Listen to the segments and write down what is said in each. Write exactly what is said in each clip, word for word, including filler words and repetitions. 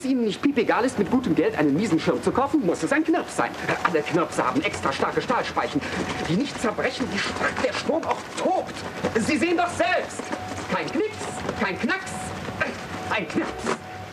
Ihnen nicht piepegal ist, mit gutem Geld einen miesen Schirm zu kaufen, muss es ein Knirps sein. Alle Knirpse haben extra starke Stahlspeichen, die nicht zerbrechen, wie stark der Sturm auch tobt. Sie sehen doch selbst. Kein Knicks, kein Knacks, ein Knirps.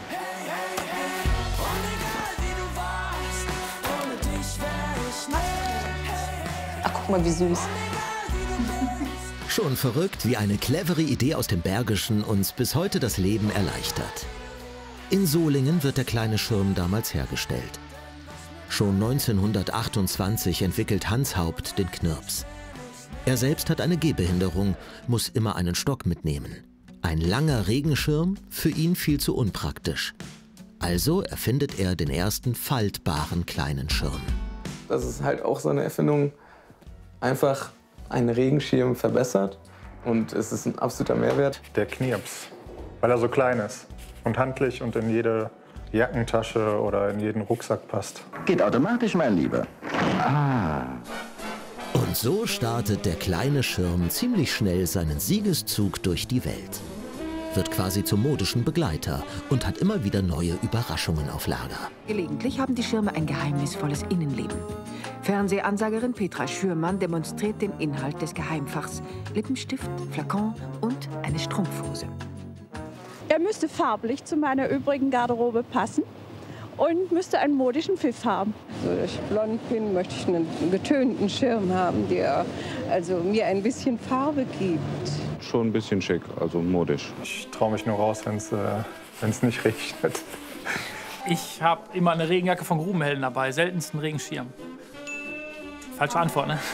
Ach, guck mal, wie süß. Schon verrückt, wie eine clevere Idee aus dem Bergischen uns bis heute das Leben erleichtert. In Solingen wird der kleine Schirm damals hergestellt. Schon neunzehnhundertachtundzwanzig entwickelt Hans Haupt den Knirps. Er selbst hat eine Gehbehinderung, muss immer einen Stock mitnehmen. Ein langer Regenschirm, für ihn viel zu unpraktisch. Also erfindet er den ersten faltbaren kleinen Schirm. Das ist halt auch so eine Erfindung, einfach einen Regenschirm verbessert. Und es ist ein absoluter Mehrwert. Der Knirps, weil er so klein ist und handlich und in jede Jackentasche oder in jeden Rucksack passt. Geht automatisch, mein Lieber. Ah. Und so startet der kleine Schirm ziemlich schnell seinen Siegeszug durch die Welt. Wird quasi zum modischen Begleiter und hat immer wieder neue Überraschungen auf Lager. Gelegentlich haben die Schirme ein geheimnisvolles Innenleben. Fernsehansagerin Petra Schürmann demonstriert den Inhalt des Geheimfachs. Lippenstift, Flakon und eine Strumpfhose. Er müsste farblich zu meiner übrigen Garderobe passen und müsste einen modischen Pfiff haben. So, dass ich blond bin, möchte ich einen getönten Schirm haben, der also mir ein bisschen Farbe gibt. Schon ein bisschen schick, also modisch. Ich traue mich nur raus, wenn es äh, nicht regnet. Ich habe immer eine Regenjacke von Grubenhelden dabei, seltensten Regenschirm. Falsche Antwort, ne?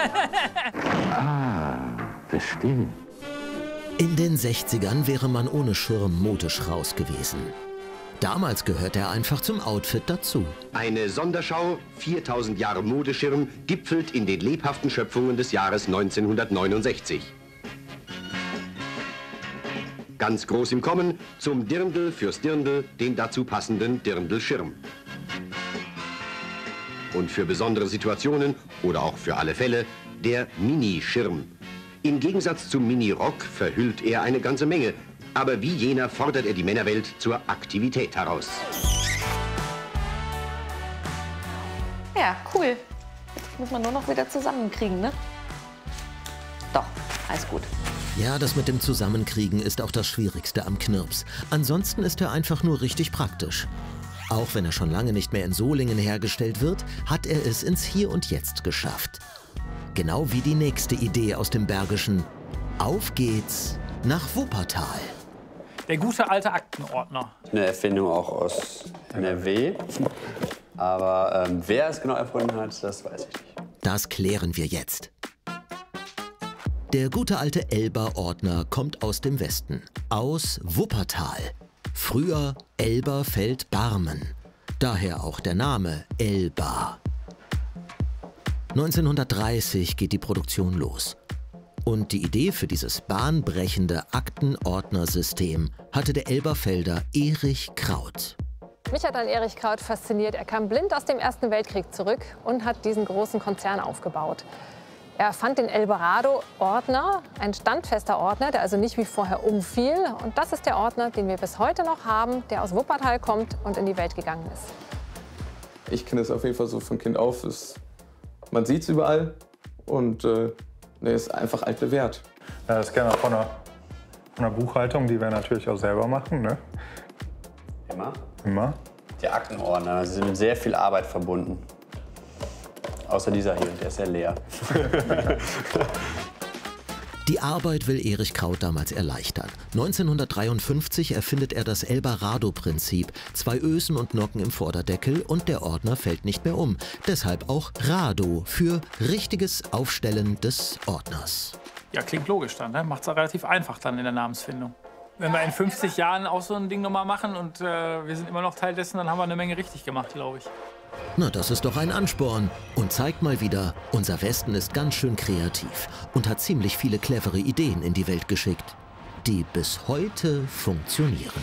Ah, verstehe. In den sechzigern wäre man ohne Schirm modisch raus gewesen. Damals gehört er einfach zum Outfit dazu. Eine Sonderschau, viertausend Jahre Modeschirm, gipfelt in den lebhaften Schöpfungen des Jahres neunzehnhundertneunundsechzig. Ganz groß im Kommen, zum Dirndl fürs Dirndl, den dazu passenden Dirndlschirm. Und für besondere Situationen oder auch für alle Fälle der Minischirm. Im Gegensatz zum Mini-Rock verhüllt er eine ganze Menge, aber wie jener fordert er die Männerwelt zur Aktivität heraus. Ja, cool. Jetzt muss man nur noch wieder zusammenkriegen, ne? Doch, alles gut. Ja, das mit dem Zusammenkriegen ist auch das Schwierigste am Knirps. Ansonsten ist er einfach nur richtig praktisch. Auch wenn er schon lange nicht mehr in Solingen hergestellt wird, hat er es ins Hier und Jetzt geschafft. Genau wie die nächste Idee aus dem Bergischen. Auf geht's nach Wuppertal. Der gute alte Aktenordner. Eine Erfindung auch aus N R W. Aber ähm, wer es genau erfunden hat, das weiß ich nicht. Das klären wir jetzt. Der gute alte Elber-Ordner kommt aus dem Westen, aus Wuppertal. Früher Elberfeld-Barmen. Daher auch der Name Elba. neunzehnhundertdreißig geht die Produktion los. Und die Idee für dieses bahnbrechende Aktenordnersystem hatte der Elberfelder Erich Kraut. Mich hat an Erich Kraut fasziniert. Er kam blind aus dem Ersten Weltkrieg zurück und hat diesen großen Konzern aufgebaut. Er fand den Eldorado-Ordner, ein standfester Ordner, der also nicht wie vorher umfiel. Und das ist der Ordner, den wir bis heute noch haben, der aus Wuppertal kommt und in die Welt gegangen ist. Ich kenne es auf jeden Fall so von Kind auf. Es, man sieht es überall und äh, der ist einfach altbewährt. Ja, das kennen wir von der, von der Buchhaltung, die wir natürlich auch selber machen. Ne? Immer? Immer. Die Aktenordner sind mit sehr viel Arbeit verbunden. Außer dieser hier, der ist sehr leer. Die Arbeit will Erich Kraut damals erleichtern. neunzehnhundertdreiundfünfzig erfindet er das Elba-Rado-Prinzip. Zwei Ösen und Nocken im Vorderdeckel und der Ordner fällt nicht mehr um. Deshalb auch Rado für richtiges Aufstellen des Ordners. Ja, klingt logisch dann, ne? Macht's auch relativ einfach dann in der Namensfindung. Wenn wir in fünfzig Jahren auch so ein Ding nochmal machen und äh, wir sind immer noch Teil dessen, dann haben wir eine Menge richtig gemacht, glaube ich. Na, das ist doch ein Ansporn und zeigt mal wieder, unser Westen ist ganz schön kreativ und hat ziemlich viele clevere Ideen in die Welt geschickt, die bis heute funktionieren.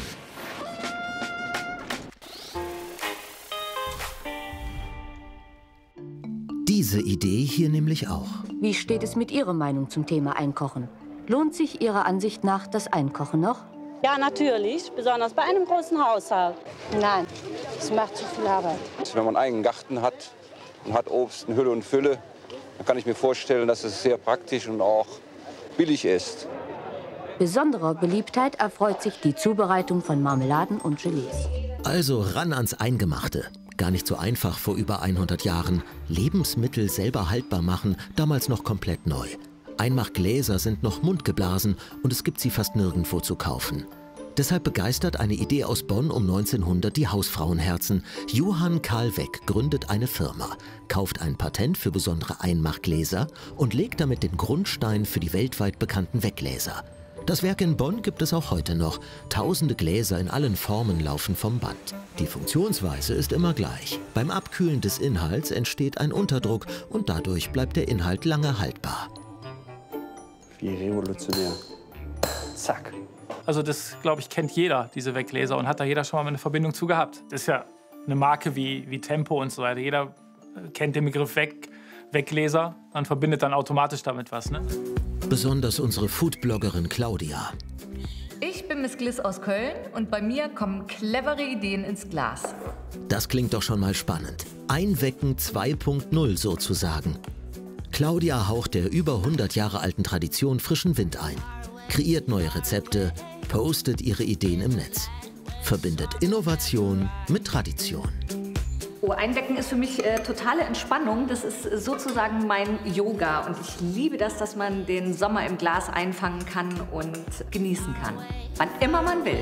Diese Idee hier nämlich auch. Wie steht es mit Ihrer Meinung zum Thema Einkochen? Lohnt sich Ihrer Ansicht nach das Einkochen noch? Ja, natürlich, besonders bei einem großen Haushalt. Nein, es macht zu viel Arbeit. Wenn man einen eigenen Garten hat und hat Obst in Hülle und Fülle, dann kann ich mir vorstellen, dass es sehr praktisch und auch billig ist. Besonderer Beliebtheit erfreut sich die Zubereitung von Marmeladen und Gelees. Also ran ans Eingemachte. Gar nicht so einfach vor über hundert Jahren. Lebensmittel selber haltbar machen, damals noch komplett neu. Einmachgläser sind noch mundgeblasen und es gibt sie fast nirgendwo zu kaufen. Deshalb begeistert eine Idee aus Bonn um neunzehnhundert die Hausfrauenherzen. Johann Karl Weck gründet eine Firma, kauft ein Patent für besondere Einmachgläser und legt damit den Grundstein für die weltweit bekannten Weckgläser. Das Werk in Bonn gibt es auch heute noch. Tausende Gläser in allen Formen laufen vom Band. Die Funktionsweise ist immer gleich. Beim Abkühlen des Inhalts entsteht ein Unterdruck und dadurch bleibt der Inhalt lange haltbar. Wie revolutionär. Zack. Also das, glaube ich, kennt jeder, diese Weckgläser, und hat da jeder schon mal eine Verbindung zu gehabt. Das ist ja eine Marke wie, wie Tempo und so weiter. Jeder kennt den Begriff Weck, Weckgläser und verbindet dann automatisch damit was, ne? Besonders unsere Foodbloggerin Claudia. Ich bin Miss Gliss aus Köln und bei mir kommen clevere Ideen ins Glas. Das klingt doch schon mal spannend. Einwecken zwei Punkt null sozusagen. Claudia haucht der über hundert Jahre alten Tradition frischen Wind ein, kreiert neue Rezepte, postet ihre Ideen im Netz, verbindet Innovation mit Tradition. Oh, Einwecken ist für mich äh, totale Entspannung. Das ist sozusagen mein Yoga. Und ich liebe das, dass man den Sommer im Glas einfangen kann und genießen kann. Wann immer man will.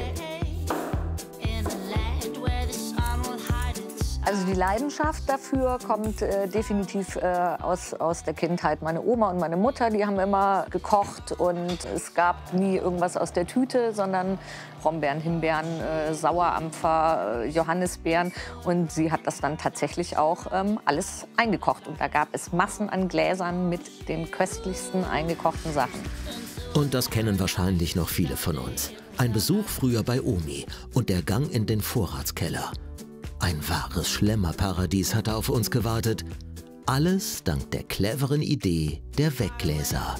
Also die Leidenschaft dafür kommt äh, definitiv äh, aus, aus der Kindheit. Meine Oma und meine Mutter, die haben immer gekocht und es gab nie irgendwas aus der Tüte, sondern Brombeeren, Himbeeren, äh, Sauerampfer, äh, Johannisbeeren. Und sie hat das dann tatsächlich auch ähm, alles eingekocht. Und da gab es Massen an Gläsern mit den köstlichsten eingekochten Sachen. Und das kennen wahrscheinlich noch viele von uns. Ein Besuch früher bei Omi und der Gang in den Vorratskeller. Ein wahres Schlemmerparadies hatte auf uns gewartet. Alles dank der cleveren Idee der Weckgläser.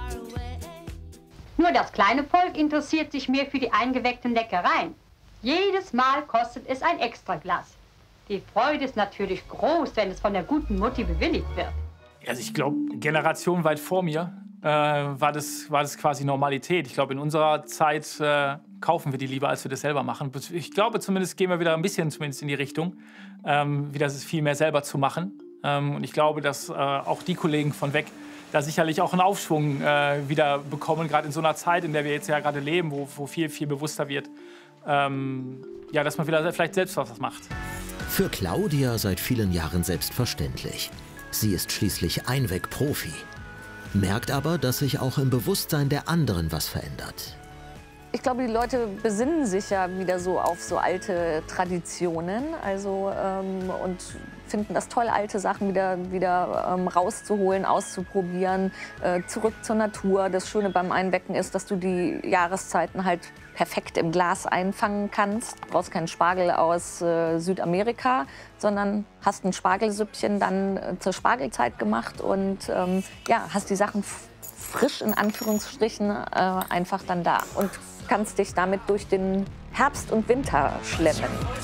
Nur das kleine Volk interessiert sich mehr für die eingeweckten Leckereien. Jedes Mal kostet es ein Extraglas. Die Freude ist natürlich groß, wenn es von der guten Mutti bewilligt wird. Also ich glaube, Generation weit vor mir äh, war, das, war das quasi Normalität. Ich glaube, in unserer Zeit äh, kaufen wir die lieber, als wir das selber machen. Ich glaube, zumindest gehen wir wieder ein bisschen zumindest in die Richtung, ähm, wieder es viel mehr selber zu machen. Ähm, und ich glaube, dass äh, auch die Kollegen von Weck da sicherlich auch einen Aufschwung äh, wieder bekommen, gerade in so einer Zeit, in der wir jetzt ja gerade leben, wo, wo viel, viel bewusster wird, ähm, ja, dass man wieder vielleicht selbst was macht. Für Claudia seit vielen Jahren selbstverständlich. Sie ist schließlich Einweck-Profi. Merkt aber, dass sich auch im Bewusstsein der anderen was verändert. Ich glaube, die Leute besinnen sich ja wieder so auf so alte Traditionen, also ähm, und finden das toll, alte Sachen wieder, wieder ähm, rauszuholen, auszuprobieren, äh, zurück zur Natur. Das Schöne beim Einwecken ist, dass du die Jahreszeiten halt perfekt im Glas einfangen kannst. Du brauchst keinen Spargel aus äh, Südamerika, sondern hast ein Spargelsüppchen dann äh, zur Spargelzeit gemacht und ähm, ja, hast die Sachen frisch in Anführungsstrichen äh, einfach dann da und kannst dich damit durch den Herbst und Winter schleppen.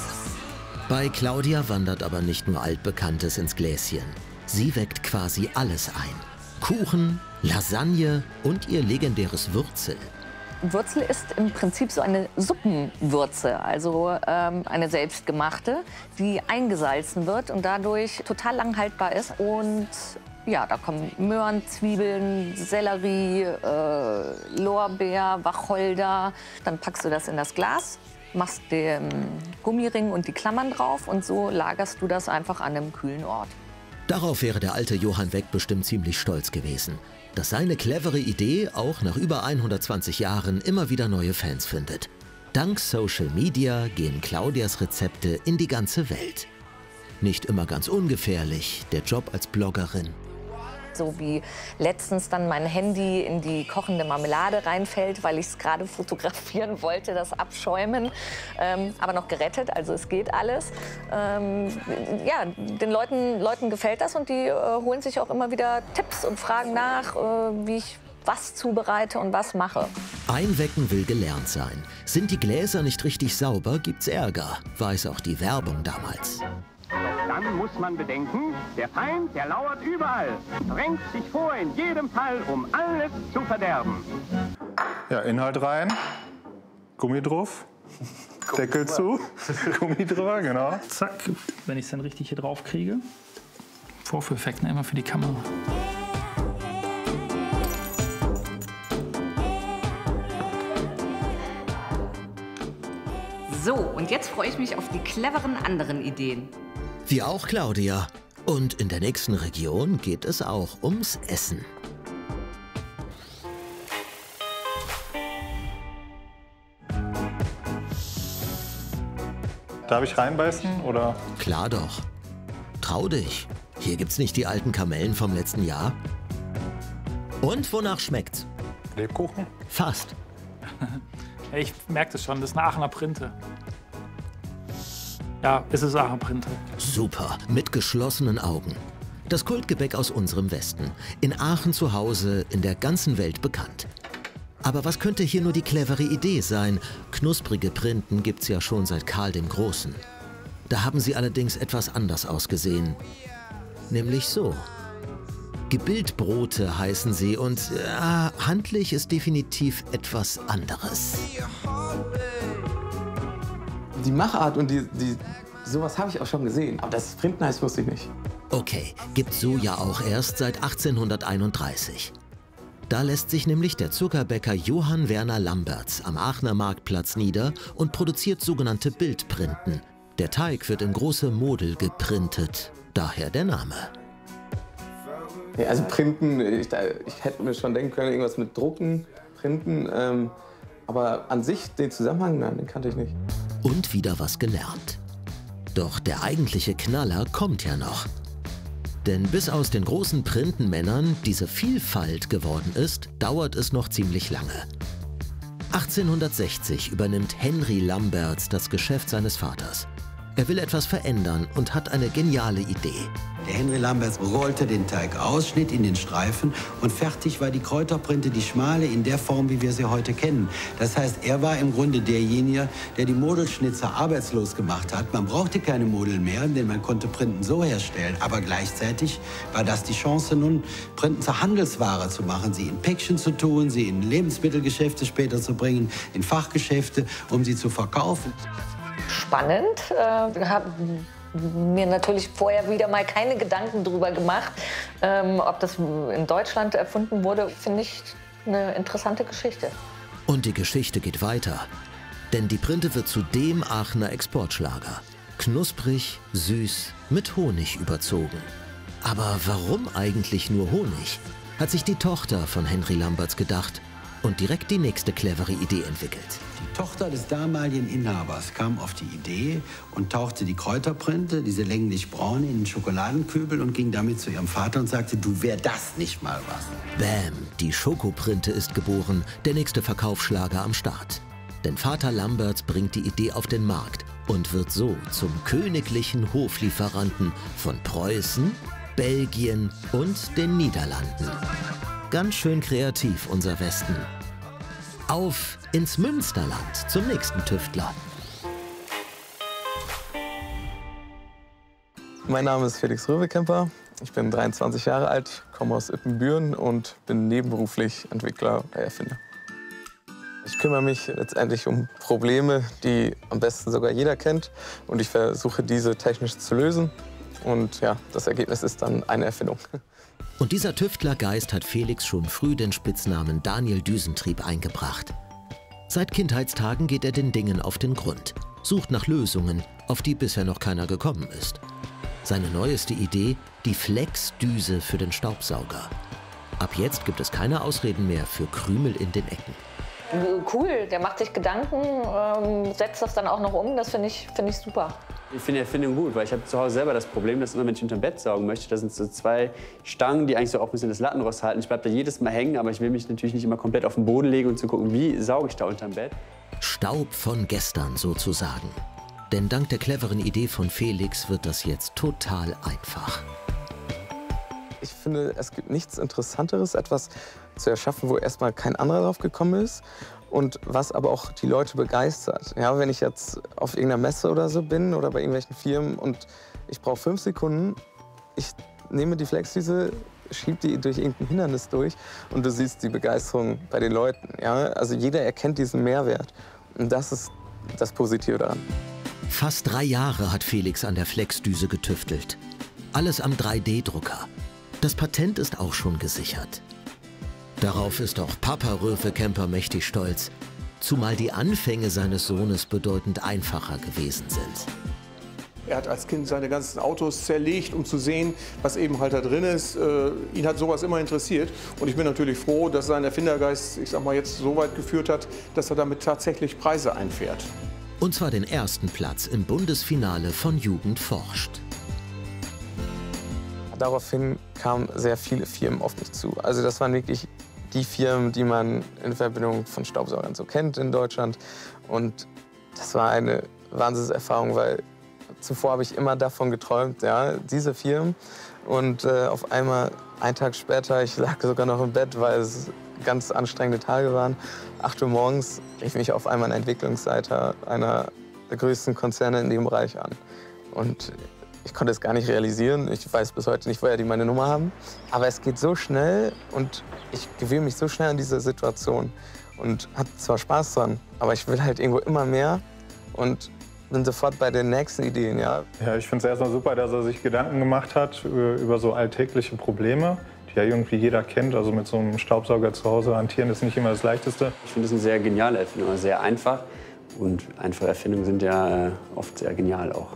Bei Claudia wandert aber nicht nur Altbekanntes ins Gläschen. Sie weckt quasi alles ein. Kuchen, Lasagne und ihr legendäres Würzel. Würzel ist im Prinzip so eine Suppenwürze, also ähm, eine selbstgemachte, die eingesalzen wird und dadurch total lang haltbar ist. Und ja, da kommen Möhren, Zwiebeln, Sellerie, äh, Lorbeer, Wacholder. Dann packst du das in das Glas, machst den Gummiring und die Klammern drauf und so lagerst du das einfach an einem kühlen Ort. Darauf wäre der alte Johann Weck bestimmt ziemlich stolz gewesen, dass seine clevere Idee auch nach über hundertzwanzig Jahren immer wieder neue Fans findet. Dank Social Media gehen Claudias Rezepte in die ganze Welt. Nicht immer ganz ungefährlich, der Job als Bloggerin. So wie letztens dann mein Handy in die kochende Marmelade reinfällt, weil ich es gerade fotografieren wollte, das Abschäumen. Ähm, aber noch gerettet, also es geht alles. Ähm, ja, den Leuten, Leuten gefällt das und die äh, holen sich auch immer wieder Tipps und fragen nach, äh, wie ich was zubereite und was mache. Einwecken will gelernt sein. Sind die Gläser nicht richtig sauber, gibt's Ärger, weiß auch die Werbung damals. Doch dann muss man bedenken, der Feind, der lauert überall, drängt sich vor in jedem Fall, um alles zu verderben. Ja, Inhalt rein, Gummi drauf, Deckel zu, Gummi drüber, genau. Zack, wenn ich es dann richtig hier drauf kriege. Vorführeffekt, ne, immer für die Kamera. So, und jetzt freue ich mich auf die cleveren anderen Ideen. Wie auch Claudia. Und in der nächsten Region geht es auch ums Essen. Darf ich reinbeißen, oder? Klar doch. Trau dich. Hier gibt's nicht die alten Kamellen vom letzten Jahr. Und wonach schmeckt's? Lebkuchen? Fast. Ich merke das schon, das ist eine Aachener Printe. Ja, es ist Aachener Printe. Super, mit geschlossenen Augen. Das Kultgebäck aus unserem Westen. In Aachen zu Hause, in der ganzen Welt bekannt. Aber was könnte hier nur die clevere Idee sein? Knusprige Printen gibt's ja schon seit Karl dem Großen. Da haben sie allerdings etwas anders ausgesehen. Nämlich so. Gebildbrote heißen sie und äh, handlich ist definitiv etwas anderes. Die Machart und die, die sowas habe ich auch schon gesehen, aber das Printen heißt, wusste ich nicht. Okay, gibt's so ja auch erst seit achtzehnhunderteinunddreißig. Da lässt sich nämlich der Zuckerbäcker Johann Werner Lambertz am Aachener Marktplatz nieder und produziert sogenannte Bildprinten. Der Teig wird in große Model geprintet, daher der Name. Ja, also Printen, ich, ich hätte mir schon denken können, irgendwas mit Drucken, Printen, ähm, aber an sich den Zusammenhang, nein, den kannte ich nicht. Und wieder was gelernt. Doch der eigentliche Knaller kommt ja noch. Denn bis aus den großen Printenmännern diese Vielfalt geworden ist, dauert es noch ziemlich lange. achtzehnhundertsechzig übernimmt Henry Lambertz das Geschäft seines Vaters. Er will etwas verändern und hat eine geniale Idee. Der Henry Lambertz rollte den Teig aus, schnitt ihn in Streifen und fertig war die Kräuterprinte, die schmale, in der Form, wie wir sie heute kennen. Das heißt, er war im Grunde derjenige, der die Modelschnitzer arbeitslos gemacht hat. Man brauchte keine Model mehr, denn man konnte Printen so herstellen. Aber gleichzeitig war das die Chance, nun Printen zur Handelsware zu machen, sie in Päckchen zu tun, sie in Lebensmittelgeschäfte später zu bringen, in Fachgeschäfte, um sie zu verkaufen. Spannend. Äh, hab mir natürlich vorher wieder mal keine Gedanken darüber gemacht, ähm, ob das in Deutschland erfunden wurde. Finde ich eine interessante Geschichte. Und die Geschichte geht weiter. Denn die Printe wird zu dem Aachener Exportschlager. Knusprig, süß, mit Honig überzogen. Aber warum eigentlich nur Honig? Hat sich die Tochter von Henry Lambertz gedacht und direkt die nächste clevere Idee entwickelt. Die Tochter des damaligen Inhabers kam auf die Idee und tauchte die Kräuterprinte, diese länglich braune, in den Schokoladenkübel und ging damit zu ihrem Vater und sagte, du, wär das nicht mal was. Bäm, die Schokoprinte ist geboren, der nächste Verkaufsschlager am Start. Denn Vater Lambertz bringt die Idee auf den Markt und wird so zum königlichen Hoflieferanten von Preußen, Belgien und den Niederlanden. Ganz schön kreativ, unser Westen. Auf ins Münsterland zum nächsten Tüftler. Mein Name ist Felix Röwekemper. Ich bin dreiundzwanzig Jahre alt, komme aus Ippenbüren und bin nebenberuflich Entwickler, Erfinder. Ich kümmere mich letztendlich um Probleme, die am besten sogar jeder kennt. Und ich versuche, diese technisch zu lösen. Und ja, das Ergebnis ist dann eine Erfindung. Und dieser Tüftlergeist hat Felix schon früh den Spitznamen Daniel Düsentrieb eingebracht. Seit Kindheitstagen geht er den Dingen auf den Grund, sucht nach Lösungen, auf die bisher noch keiner gekommen ist. Seine neueste Idee, die Flex-Düse für den Staubsauger. Ab jetzt gibt es keine Ausreden mehr für Krümel in den Ecken. Cool, der macht sich Gedanken, ähm, setzt das dann auch noch um, das finde ich, find ich super. Ich finde die Erfindung gut, weil ich habe zu Hause selber das Problem, dass immer, wenn ich unterm Bett saugen möchte, da sind so zwei Stangen, die eigentlich so auch ein bisschen das Lattenrost halten. Ich bleibe da jedes Mal hängen, aber ich will mich natürlich nicht immer komplett auf den Boden legen und zu gucken, wie sauge ich da unterm Bett. Staub von gestern sozusagen. Denn dank der cleveren Idee von Felix wird das jetzt total einfach. Ich finde, es gibt nichts Interessanteres, etwas zu erschaffen, wo erstmal kein anderer drauf gekommen ist und was aber auch die Leute begeistert. Ja, wenn ich jetzt auf irgendeiner Messe oder so bin oder bei irgendwelchen Firmen und ich brauche fünf Sekunden, ich nehme die Flexdüse, schiebe die durch irgendein Hindernis durch und du siehst die Begeisterung bei den Leuten. Ja? Also jeder erkennt diesen Mehrwert und das ist das Positive daran. Fast drei Jahre hat Felix an der Flexdüse getüftelt. Alles am drei D Drucker. Das Patent ist auch schon gesichert. Darauf ist auch Papa Röwe-Kemper mächtig stolz, zumal die Anfänge seines Sohnes bedeutend einfacher gewesen sind. Er hat als Kind seine ganzen Autos zerlegt, um zu sehen, was eben halt da drin ist. Äh, ihn hat sowas immer interessiert. Und ich bin natürlich froh, dass sein Erfindergeist, ich sag mal, jetzt so weit geführt hat, dass er damit tatsächlich Preise einfährt. Und zwar den ersten Platz im Bundesfinale von Jugend forscht. Daraufhin kamen sehr viele Firmen auf mich zu. Also das waren wirklich die Firmen, die man in Verbindung von Staubsaugern so kennt in Deutschland. Und das war eine Wahnsinnserfahrung, weil zuvor habe ich immer davon geträumt, ja, diese Firmen. Und äh, auf einmal, einen Tag später, ich lag sogar noch im Bett, weil es ganz anstrengende Tage waren. acht Uhr morgens rief mich auf einmal ein Entwicklungsleiter einer der größten Konzerne in dem Bereich an. Und ich konnte es gar nicht realisieren. Ich weiß bis heute nicht, woher die meine Nummer haben. Aber es geht so schnell und ich gewöhne mich so schnell an diese Situation. Und habe zwar Spaß dran, aber ich will halt irgendwo immer mehr und bin sofort bei den nächsten Ideen. Ja, ja ich finde es erstmal super, dass er sich Gedanken gemacht hat über so alltägliche Probleme, die ja irgendwie jeder kennt. Also mit so einem Staubsauger zu Hause hantieren ist nicht immer das Leichteste. Ich finde es eine sehr geniale Erfindung, sehr einfach. Und einfache Erfindungen sind ja oft sehr genial auch.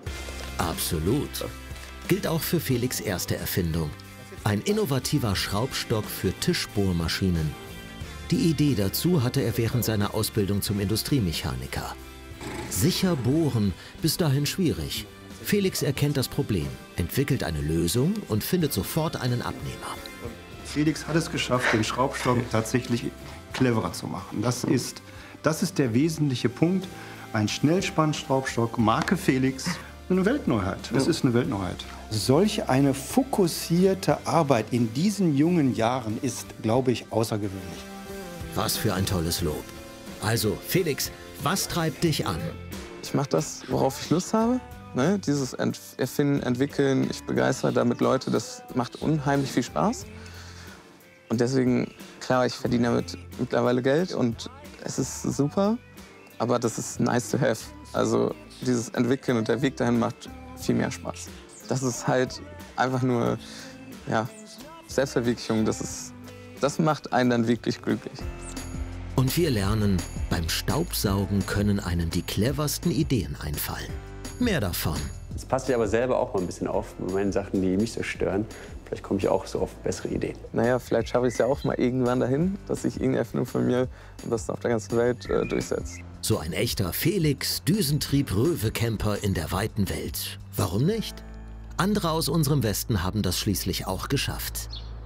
Absolut. Gilt auch für Felix' erste Erfindung. Ein innovativer Schraubstock für Tischbohrmaschinen. Die Idee dazu hatte er während seiner Ausbildung zum Industriemechaniker. Sicher bohren, bis dahin schwierig. Felix erkennt das Problem, entwickelt eine Lösung und findet sofort einen Abnehmer. Felix hat es geschafft, den Schraubstock tatsächlich cleverer zu machen. Das ist, das ist der wesentliche Punkt. Ein Schnellspannschraubstock, Marke Felix. Eine Weltneuheit. Es ist eine Weltneuheit. Solch eine fokussierte Arbeit in diesen jungen Jahren ist, glaube ich, außergewöhnlich. Was für ein tolles Lob. Also, Felix, was treibt dich an? Ich mache das, worauf ich Lust habe. Ne? Dieses Erfinden, Entwickeln, ich begeistere damit Leute, das macht unheimlich viel Spaß. Und deswegen, klar, ich verdiene damit mittlerweile Geld und es ist super, aber das ist nice to have. Also dieses Entwickeln und der Weg dahin macht viel mehr Spaß. Das ist halt einfach nur, ja, Selbstverwirklichung. Das ist, das macht einen dann wirklich glücklich. Und wir lernen, beim Staubsaugen können einem die cleversten Ideen einfallen. Mehr davon. Jetzt passe ich aber selber auch mal ein bisschen auf mit meinen Sachen, die mich so stören. Vielleicht komme ich auch so auf bessere Ideen. Naja, vielleicht schaffe ich es ja auch mal irgendwann dahin, dass sich irgendeine Erfindung von mir am besten auf der ganzen Welt äh, durchsetzt. So ein echter Felix Düsentrieb Röwe-Kemper in der weiten Welt. Warum nicht? Andere aus unserem Westen haben das schließlich auch geschafft.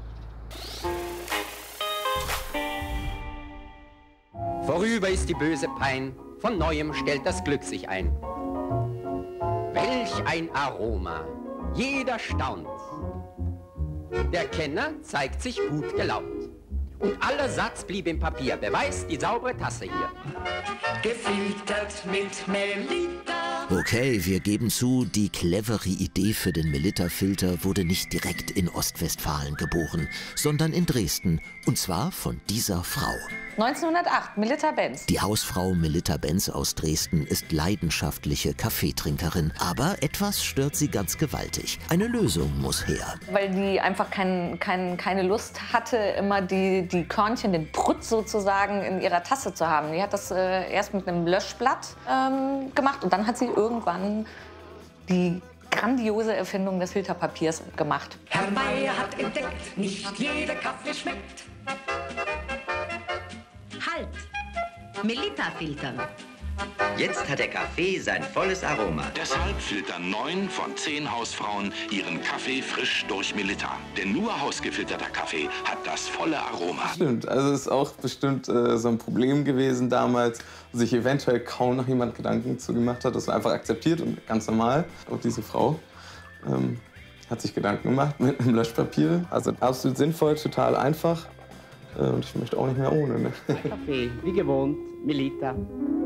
Vorüber ist die böse Pein, von Neuem stellt das Glück sich ein. Welch ein Aroma, jeder staunt. Der Kenner zeigt sich gut gelaunt. Und aller Satz blieb im Papier. Beweis die saubere Tasse hier. Gefiltert mit Melita. Okay, wir geben zu, die clevere Idee für den Melitta-Filter wurde nicht direkt in Ostwestfalen geboren, sondern in Dresden. Und zwar von dieser Frau. neunzehnhundertacht, Melitta Benz. Die Hausfrau Melitta Benz aus Dresden ist leidenschaftliche Kaffeetrinkerin. Aber etwas stört sie ganz gewaltig. Eine Lösung muss her. Weil die einfach kein, kein, keine Lust hatte, immer die, die Körnchen, den Prutz sozusagen in ihrer Tasse zu haben. Die hat das äh, erst mit einem Löschblatt ähm, gemacht und dann hat sie irgendwann die grandiose Erfindung des Filterpapiers gemacht. Herr Meier hat entdeckt, nicht jeder Kaffee schmeckt. Halt! Melitta filtern. Jetzt hat der Kaffee sein volles Aroma. Deshalb filtern neun von zehn Hausfrauen ihren Kaffee frisch durch Melitta. Denn nur hausgefilterter Kaffee hat das volle Aroma. Stimmt, also es ist auch bestimmt äh, so ein Problem gewesen damals, wo sich eventuell kaum noch jemand Gedanken zu gemacht hat. Das war einfach akzeptiert und ganz normal. Auch diese Frau. Ähm, hat sich Gedanken gemacht mit einem Löschpapier. Also absolut sinnvoll, total einfach. Und ich möchte auch nicht mehr ohne. Ne? Kaffee, wie gewohnt, Melita.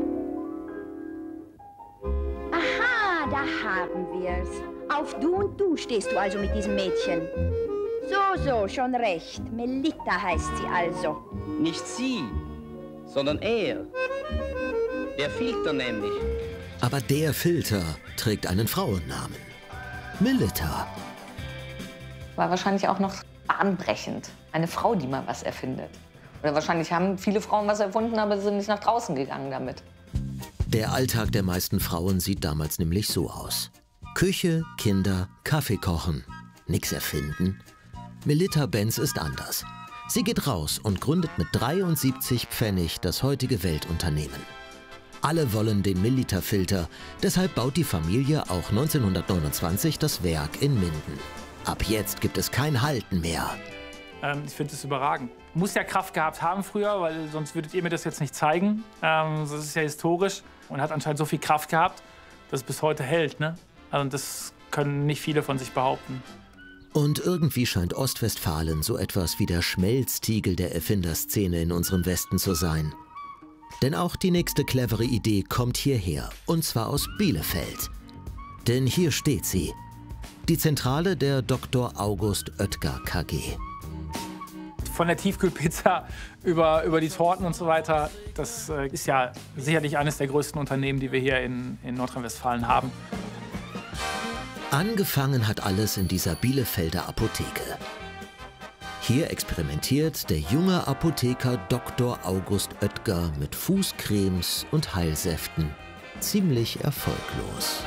Aha, da haben wir's. Auf Du und Du stehst du also mit diesem Mädchen. So, so, schon recht. Melita heißt sie also. Nicht sie, sondern er. Der Filter nämlich. Aber der Filter trägt einen Frauennamen. Melita. War wahrscheinlich auch noch bahnbrechend. Eine Frau, die mal was erfindet. Oder wahrscheinlich haben viele Frauen was erfunden, aber sind nicht nach draußen gegangen damit. Der Alltag der meisten Frauen sieht damals nämlich so aus. Küche, Kinder, Kaffee kochen. Nix erfinden. Melita Benz ist anders. Sie geht raus und gründet mit dreiundsiebzig Pfennig das heutige Weltunternehmen. Alle wollen den Melita-Filter, deshalb baut die Familie auch neunzehnhundertneunundzwanzig das Werk in Minden. Ab jetzt gibt es kein Halten mehr. Ähm, ich finde es überragend. Muss ja Kraft gehabt haben früher, weil sonst würdet ihr mir das jetzt nicht zeigen. Ähm, das ist ja historisch und hat anscheinend so viel Kraft gehabt, dass es bis heute hält. Ne? Also das können nicht viele von sich behaupten. Und irgendwie scheint Ostwestfalen so etwas wie der Schmelztiegel der Erfinderszene in unserem Westen zu sein. Denn auch die nächste clevere Idee kommt hierher, und zwar aus Bielefeld. Denn hier steht sie, die Zentrale der Doktor August Oetker K G. Von der Tiefkühlpizza über, über die Torten und so weiter, das äh, ist ja sicherlich eines der größten Unternehmen, die wir hier in, in Nordrhein-Westfalen haben. Angefangen hat alles in dieser Bielefelder Apotheke. Hier experimentiert der junge Apotheker Doktor August Oetker mit Fußcremes und Heilsäften. Ziemlich erfolglos.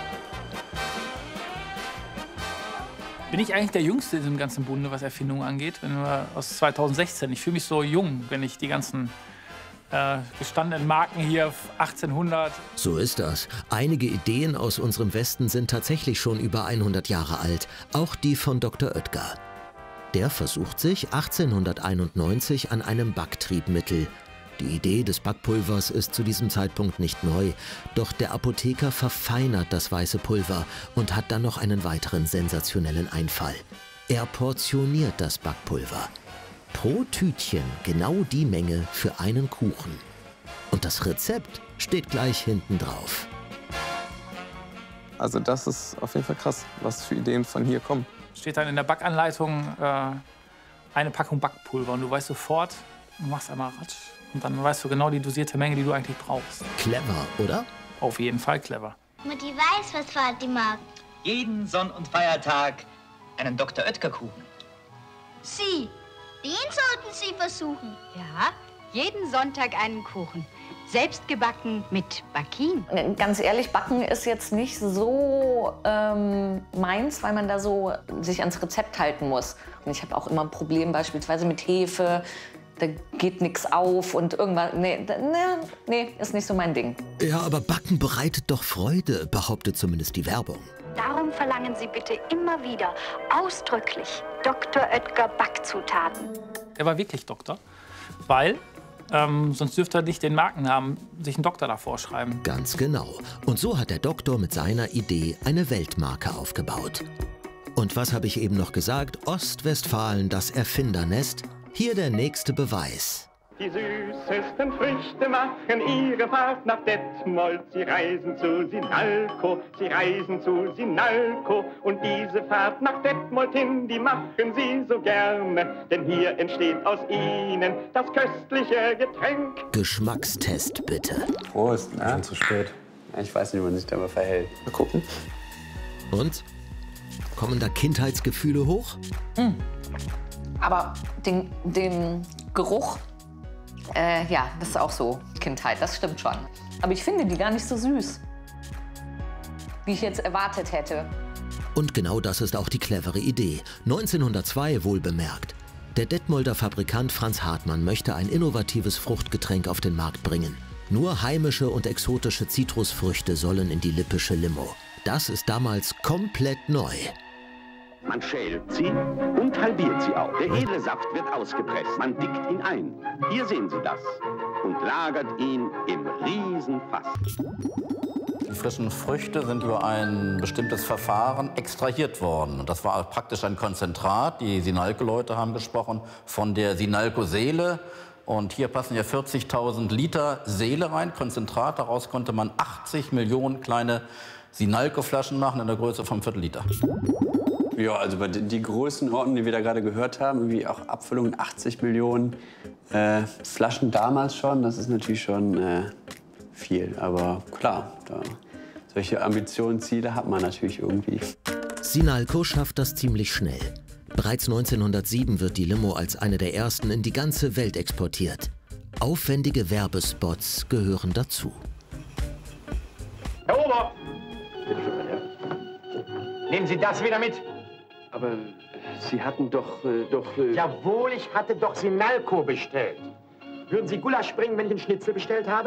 Bin ich eigentlich der Jüngste in diesem ganzen Bunde, was Erfindungen angeht? Wenn wir aus zweitausendsechzehn. Ich fühle mich so jung, wenn ich die ganzen äh, gestandenen Marken hier achtzehnhundert. So ist das. Einige Ideen aus unserem Westen sind tatsächlich schon über hundert Jahre alt. Auch die von Doktor Oetker. Der versucht sich achtzehnhunderteinundneunzig an einem Backtriebmittel. Die Idee des Backpulvers ist zu diesem Zeitpunkt nicht neu, doch der Apotheker verfeinert das weiße Pulver und hat dann noch einen weiteren sensationellen Einfall. Er portioniert das Backpulver. Pro Tütchen genau die Menge für einen Kuchen. Und das Rezept steht gleich hinten drauf. Also das ist auf jeden Fall krass, was für Ideen von hier kommen. Steht dann in der Backanleitung äh, eine Packung Backpulver und du weißt sofort, du machst einmal ratsch und dann weißt du genau die dosierte Menge, die du eigentlich brauchst. Clever, oder? Auf jeden Fall clever. Mutti weiß, was Vati mag. Jeden Sonn- und Feiertag einen Doktor Oetker-Kuchen. Sie, den sollten Sie versuchen. Ja, jeden Sonntag einen Kuchen. Selbst gebacken mit Bakin. Ganz ehrlich, Backen ist jetzt nicht so ähm, meins, weil man da so sich ans Rezept halten muss. Und ich habe auch immer ein Problem beispielsweise mit Hefe. Da geht nichts auf und irgendwas. Nee, nee, nee, ist nicht so mein Ding. Ja, aber Backen bereitet doch Freude, behauptet zumindest die Werbung. Darum verlangen Sie bitte immer wieder ausdrücklich Doktor Oetker Backzutaten. Er war wirklich Doktor, weil ähm, sonst dürfte er nicht den Markennamen sich einen Doktor davor schreiben. Ganz genau. Und so hat der Doktor mit seiner Idee eine Weltmarke aufgebaut. Und was habe ich eben noch gesagt? Ostwestfalen, das Erfindernest? Hier der nächste Beweis. Die süßesten Früchte machen ihre Fahrt nach Detmold. Sie reisen zu Sinalco, sie reisen zu Sinalco. Und diese Fahrt nach Detmold hin, die machen sie so gerne. Denn hier entsteht aus ihnen das köstliche Getränk. Geschmackstest bitte. Prost, ne? Schon zu spät. Ich weiß nicht, wie man sich da mal verhält. Mal gucken. Und? Kommen da Kindheitsgefühle hoch? Mm. Aber den, den Geruch, äh, ja, das ist auch so Kindheit, das stimmt schon. Aber ich finde die gar nicht so süß, wie ich jetzt erwartet hätte. Und genau das ist auch die clevere Idee. neunzehnhundertzwei wohlbemerkt. Der Detmolder Fabrikant Franz Hartmann möchte ein innovatives Fruchtgetränk auf den Markt bringen. Nur heimische und exotische Zitrusfrüchte sollen in die lippische Limo. Das ist damals komplett neu. Man schält sie und halbiert sie auch. Der edle Saft wird ausgepresst. Man dickt ihn ein. Hier sehen Sie das. Und lagert ihn im Riesenfass. Die frischen Früchte sind über ein bestimmtes Verfahren extrahiert worden. Und das war praktisch ein Konzentrat. Die Sinalco-Leute haben gesprochen von der Sinalco-Seele. Und hier passen ja vierzigtausend Liter Seele rein, Konzentrat. Daraus konnte man achtzig Millionen kleine Sinalco-Flaschen machen in der Größe von Viertel-Liter. Ja, also bei den die Größenordnungen, die wir da gerade gehört haben, irgendwie auch Abfüllungen achtzig Millionen äh, Flaschen damals schon, das ist natürlich schon äh, viel. Aber klar, da, solche Ambitionen, Ziele hat man natürlich irgendwie. Sinalco schafft das ziemlich schnell. Bereits neunzehnhundertsieben wird die Limo als eine der ersten in die ganze Welt exportiert. Aufwendige Werbespots gehören dazu. Herr Ober! Nehmen Sie das wieder mit. Aber Sie hatten doch... Äh, doch äh Jawohl, ich hatte doch Sinalco bestellt. Würden Sie Gulasch bringen, wenn ich einen Schnitzel bestellt habe?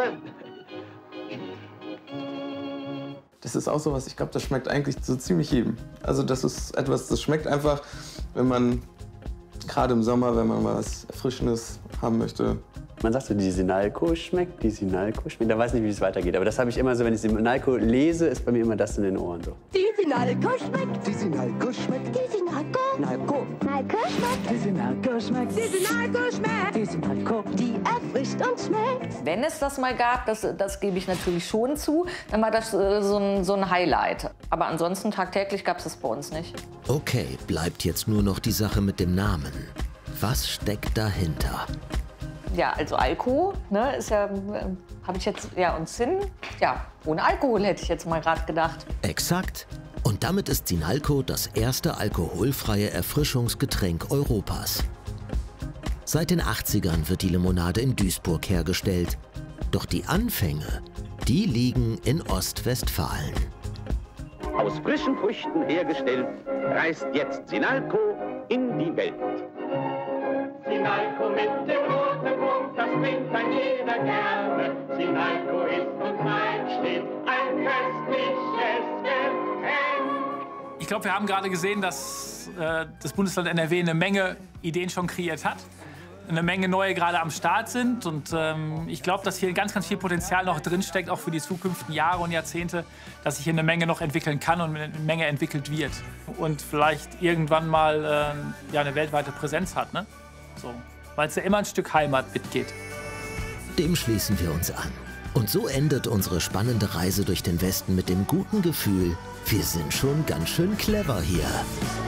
Das ist auch so was, ich glaube, das schmeckt eigentlich so ziemlich jedem. Also das ist etwas, das schmeckt einfach, wenn man, gerade im Sommer, wenn man was Erfrischendes haben möchte. Man sagt so, die Sinalco schmeckt, die Sinalco schmeckt. Da weiß ich nicht, wie es weitergeht. Aber das habe ich immer so, wenn ich Sinalco lese, ist bei mir immer das in den Ohren so. Die Sinalco schmeckt. Die Sinalco schmeckt. Die Sinalco. Sinalco. Sinalco schmeckt. Die Sinalco schmeckt. Die Sinalco schmeckt. Die Sinalco. Die erfrischt und schmeckt. Wenn es das mal gab, das, das gebe ich natürlich schon zu, dann war das äh, so, ein, so ein Highlight. Aber ansonsten tagtäglich gab es das bei uns nicht. Okay, bleibt jetzt nur noch die Sache mit dem Namen. Was steckt dahinter? Ja, also Alko, ne, ist ja, äh, habe ich jetzt, ja, und Sin, ja, ohne Alkohol hätte ich jetzt mal gerade gedacht. Exakt. Und damit ist Sinalco das erste alkoholfreie Erfrischungsgetränk Europas. Seit den achtzigern wird die Limonade in Duisburg hergestellt. Doch die Anfänge, die liegen in Ostwestfalen. Aus frischen Früchten hergestellt, reist jetzt Sinalco in die Welt. Sinalco mit dem roten Punkt, das trinkt ein jeder gerne. Sinalco ist und bleibt stets ein köstliches Getränk. Ich glaube, wir haben gerade gesehen, dass äh, das Bundesland N R W eine Menge Ideen schon kreiert hat. Eine Menge neue gerade am Start sind. Und ähm, ich glaube, dass hier ganz, ganz viel Potenzial noch drinsteckt, auch für die zukünftigen Jahre und Jahrzehnte, dass sich hier eine Menge noch entwickeln kann und eine Menge entwickelt wird. Und vielleicht irgendwann mal äh, ja, eine weltweite Präsenz hat, ne? So, weil es ja immer ein Stück Heimat mitgeht. Dem schließen wir uns an. Und so endet unsere spannende Reise durch den Westen mit dem guten Gefühl, wir sind schon ganz schön clever hier.